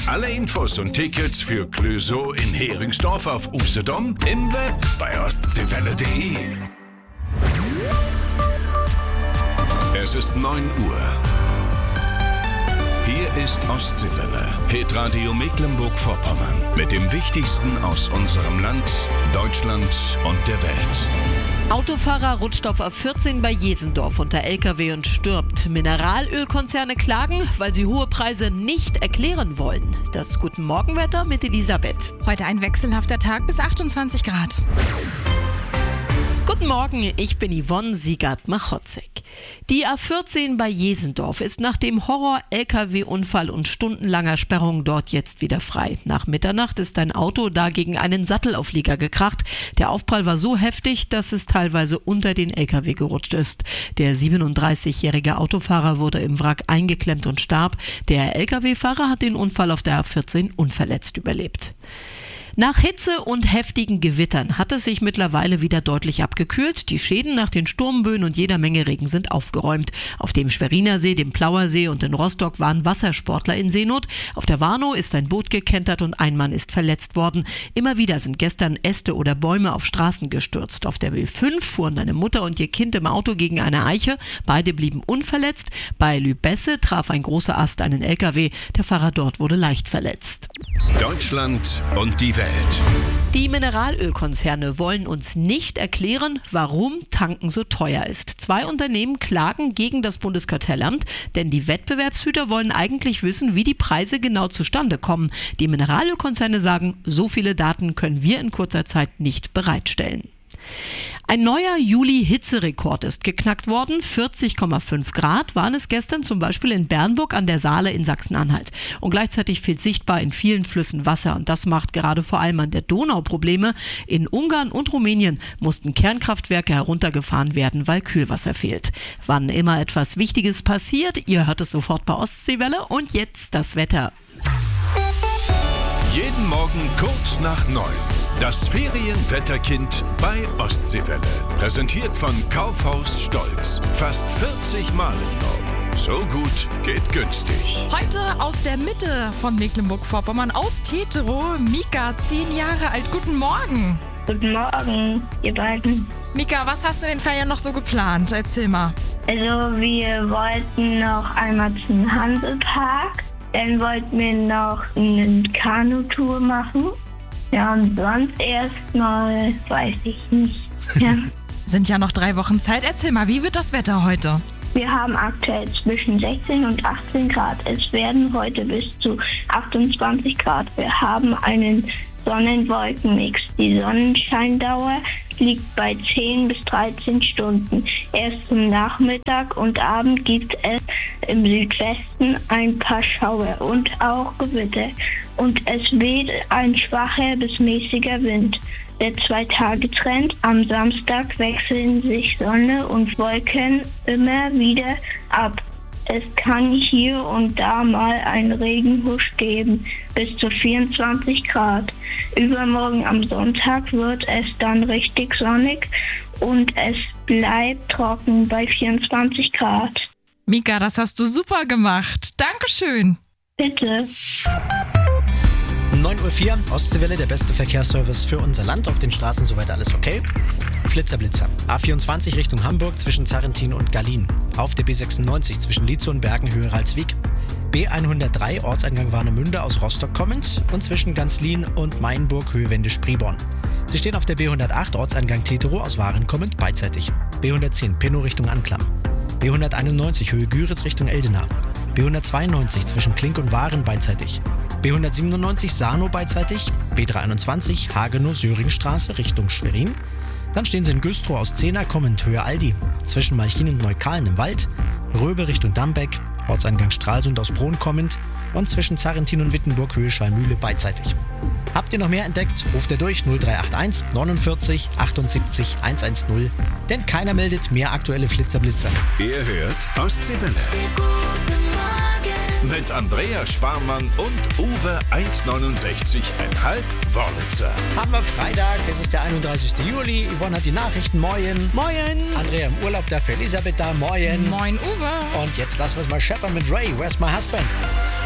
Alle Infos und Tickets für Clösow in Heringsdorf auf Usedom, im Web bei ostseewelle.de. Es ist 9 Uhr. Hier ist Ostseewelle, Hitradio Mecklenburg-Vorpommern, mit dem Wichtigsten aus unserem Land, Deutschland und der Welt. Autofahrer rutscht auf A14 bei Jesendorf unter LKW und stirbt. Mineralölkonzerne klagen, weil sie hohe Preise nicht erklären wollen. Das Guten Morgenwetter mit Elisabeth. Heute ein wechselhafter Tag bis 28 Grad. Guten Morgen, ich bin Yvonne Siegert-Machotzek. Die A14 bei Jesendorf ist nach dem Horror-LKW-Unfall und stundenlanger Sperrung dort jetzt wieder frei. Nach Mitternacht ist ein Auto da gegen einen Sattelauflieger gekracht. Der Aufprall war so heftig, dass es teilweise unter den LKW gerutscht ist. Der 37-jährige Autofahrer wurde im Wrack eingeklemmt und starb. Der LKW-Fahrer hat den Unfall auf der A14 unverletzt überlebt. Nach Hitze und heftigen Gewittern hat es sich mittlerweile wieder deutlich abgekühlt. Die Schäden nach den Sturmböen und jeder Menge Regen sind aufgeräumt. Auf dem Schweriner See, dem Plauer See und in Rostock waren Wassersportler in Seenot. Auf der Warnow ist ein Boot gekentert und ein Mann ist verletzt worden. Immer wieder sind gestern Äste oder Bäume auf Straßen gestürzt. Auf der B5 fuhren eine Mutter und ihr Kind im Auto gegen eine Eiche. Beide blieben unverletzt. Bei Lübesse traf ein großer Ast einen LKW. Der Fahrer dort wurde leicht verletzt. Deutschland und die Welt. Die Mineralölkonzerne wollen uns nicht erklären, warum Tanken so teuer ist. 2 Unternehmen klagen gegen das Bundeskartellamt, denn die Wettbewerbshüter wollen eigentlich wissen, wie die Preise genau zustande kommen. Die Mineralölkonzerne sagen, so viele Daten können wir in kurzer Zeit nicht bereitstellen. Ein neuer Juli-Hitzerekord ist geknackt worden. 40,5 Grad waren es gestern zum Beispiel in Bernburg an der Saale in Sachsen-Anhalt. Und gleichzeitig fehlt sichtbar in vielen Flüssen Wasser. Und das macht gerade vor allem an der Donau Probleme. In Ungarn und Rumänien mussten Kernkraftwerke heruntergefahren werden, weil Kühlwasser fehlt. Wann immer etwas Wichtiges passiert, ihr hört es sofort bei Ostseewelle. Und jetzt das Wetter. Jeden Morgen kurz nach 9. Das Ferienwetterkind bei Ostseewelle. Präsentiert von Kaufhaus Stolz. Fast 40 Mal im Norden. So gut geht günstig. Heute aus der Mitte von Mecklenburg-Vorpommern, aus Teterow, Mika, 10 Jahre alt. Guten Morgen. Guten Morgen, ihr beiden. Mika, was hast du in den Ferien noch so geplant? Erzähl mal. Also wir wollten noch einmal zum Hansepark. Dann wollten wir noch eine Kanutour machen. Ja, und sonst erstmal weiß ich nicht. Ja. Sind ja noch 3 Wochen Zeit. Erzähl mal, wie wird das Wetter heute? Wir haben aktuell zwischen 16 und 18 Grad. Es werden heute bis zu 28 Grad. Wir haben einen Sonnenwolkenmix. Die Sonnenscheindauer liegt bei 10 bis 13 Stunden. Erst zum Nachmittag und Abend gibt es im Südwesten ein paar Schauer und auch Gewitter. Und es weht ein schwacher bis mäßiger Wind. Der 2-Tage-Trend: am Samstag wechseln sich Sonne und Wolken immer wieder ab. Es kann hier und da mal einen Regenhusch geben, bis zu 24 Grad. Übermorgen am Sonntag wird es dann richtig sonnig und es bleibt trocken bei 24 Grad. Mika, das hast du super gemacht. Dankeschön. Bitte. 9:04 Uhr, Ostseewelle, der beste Verkehrsservice für unser Land. Auf den Straßen soweit alles okay. Flitzer. A24 Richtung Hamburg zwischen Zarrentin und Gallien. Auf der B96 zwischen Lietzow und Bergen Höhe Ralswiek. B103 Ortseingang Warnemünde aus Rostock kommend und zwischen Ganzlin und Mainburg Höhe Wende-Spriborn. Sie stehen auf der B108 Ortseingang Teterow aus Waren kommend beidseitig. B110 Pennow Richtung Anklam. B191 Höhe Güritz Richtung Eldena. B192 zwischen Klink und Waren beidseitig. B197 Sarnow beidseitig. B321 Hagenow-Söringstraße Richtung Schwerin. Dann stehen sie in Güstrow aus Zehner kommend Höhe Aldi. Zwischen Malchin und Neukalen im Wald. Röbel Richtung Dambeck. Ortseingang Stralsund aus Bron kommend. Und zwischen Zarrentin und Wittenburg Höhe Schallmühle beidseitig. Habt ihr noch mehr entdeckt? Ruft ihr durch 0381 49 78 110. Denn keiner meldet mehr aktuelle Flitzer-Blitzer. Ihr hört Ostseewelle. Mit Andrea Sparmann und Uwe 1,69,5 Wörlitzer. Haben wir Freitag, es ist der 31. Juli. Yvonne hat die Nachrichten. Moin. Moin. Andrea im Urlaub, dafür Elisabeth da. Moin. Moin, Uwe. Und jetzt lassen wir es mal scheppern mit Ray. Where's my husband?